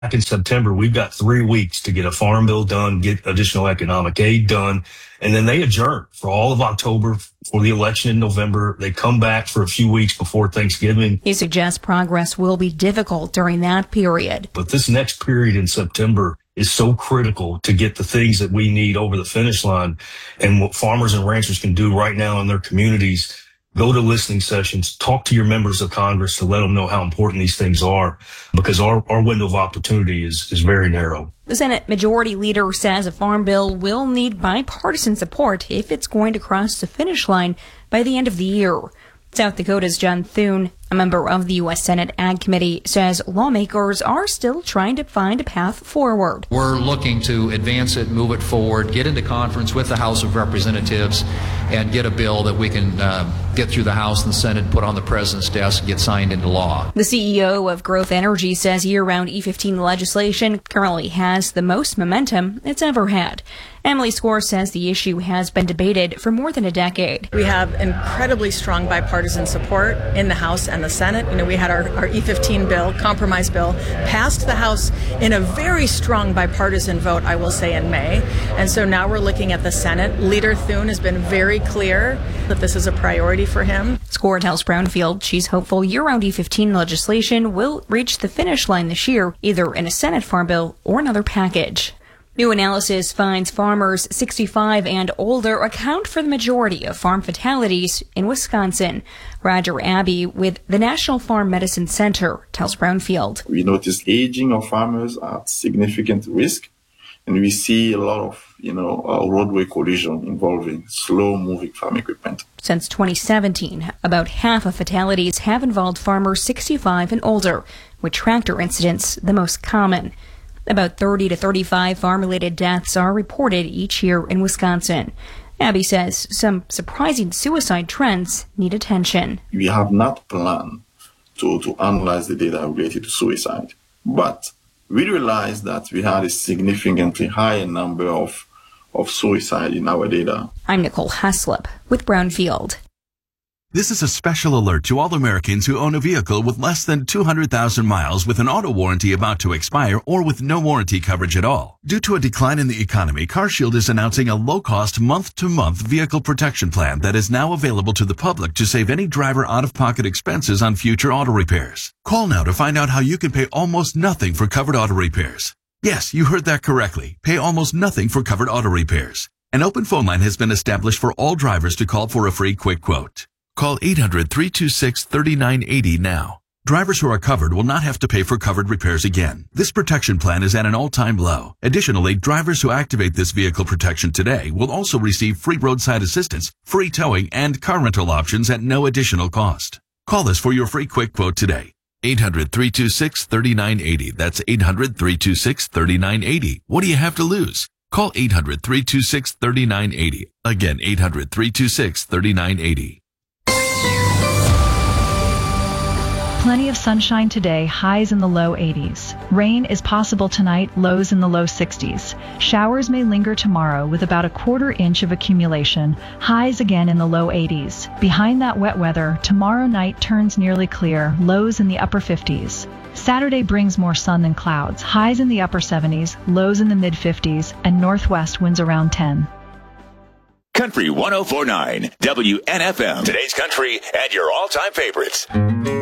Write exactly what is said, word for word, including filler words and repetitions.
Back in September, we've got three weeks to get a farm bill done, get additional economic aid done, and then they adjourn for all of October for the election in November. They come back for a few weeks before Thanksgiving. He suggests progress will be difficult during that period. But this next period in September is so critical to get the things that we need over the finish line. And what farmers and ranchers can do right now in their communities, go to listening sessions, talk to your members of Congress to let them know how important these things are, because our, our window of opportunity is, is very narrow. The Senate Majority Leader says a farm bill will need bipartisan support if it's going to cross the finish line by the end of the year. South Dakota's John Thune, a member of the U S Senate Ag Committee, says lawmakers are still trying to find a path forward. We're looking to advance it, move it forward, get into conference with the House of Representatives, and get a bill that we can uh, get through the House and the Senate, put on the President's desk, and get signed into law. The C E O of Growth Energy says year-round E fifteen legislation currently has the most momentum it's ever had. Emily Score says the issue has been debated for more than a decade. We have incredibly strong bipartisan support in the House and the Senate. You know, we had our, our E fifteen bill, compromise bill, passed the House in a very strong bipartisan vote, I will say, in May. And so now we're looking at the Senate. Leader Thune has been very clear that this is a priority for him. Score tells Brownfield she's hopeful year-round E fifteen legislation will reach the finish line this year, either in a Senate farm bill or another package. New analysis finds farmers sixty-five and older account for the majority of farm fatalities in Wisconsin. Roger Abbey with the National Farm Medicine Center tells Brownfield. We notice aging of farmers at significant risk, and we see a lot of, you know, uh, roadway collision involving slow-moving farm equipment. Since twenty seventeen, about half of fatalities have involved farmers sixty-five and older, with tractor incidents the most common. About thirty to thirty-five farm-related deaths are reported each year in Wisconsin. Abbey says some surprising suicide trends need attention. We have not planned to, to analyze the data related to suicide, but we realized that we had a significantly higher number of, of suicide in our data. I'm Nicole Heslop with Brownfield. This is a special alert to all Americans who own a vehicle with less than two hundred thousand miles with an auto warranty about to expire or with no warranty coverage at all. Due to a decline in the economy, CarShield is announcing a low-cost month-to-month vehicle protection plan that is now available to the public to save any driver out-of-pocket expenses on future auto repairs. Call now to find out how you can pay almost nothing for covered auto repairs. Yes, you heard that correctly. Pay almost nothing for covered auto repairs. An open phone line has been established for all drivers to call for a free quick quote. Call eight hundred, three two six, three nine eight zero now. Drivers who are covered will not have to pay for covered repairs again. This protection plan is at an all-time low. Additionally, drivers who activate this vehicle protection today will also receive free roadside assistance, free towing, and car rental options at no additional cost. Call us for your free quick quote today. eight hundred, three two six, three nine eight zero. That's eight hundred, three two six, three nine eight zero. What do you have to lose? Call eight hundred, three two six, three nine eight zero. Again, eight hundred, three two six, three nine eight zero. Plenty of sunshine today, highs in the low eighties. Rain is possible tonight, lows in the low sixties. Showers may linger tomorrow with about a quarter inch of accumulation, highs again in the low eighties. Behind that wet weather, tomorrow night turns nearly clear, lows in the upper fifties. Saturday brings more sun than clouds, highs in the upper seventies, lows in the mid fifties, and northwest winds around ten. Country one oh four point nine, W N F M. Today's country and your all-time favorites.